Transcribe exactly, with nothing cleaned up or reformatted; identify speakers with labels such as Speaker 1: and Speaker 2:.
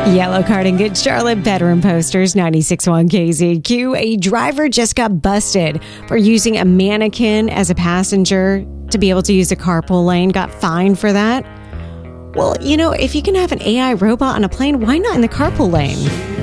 Speaker 1: Yellow card in Good Charlotte, Veteran Posters, ninety-six point one K Z Q. A driver just got busted for using a mannequin as a passenger to be able to use a carpool lane. Got fined for that. Well, you know, if you can have an A I robot on a plane, why not in the carpool lane?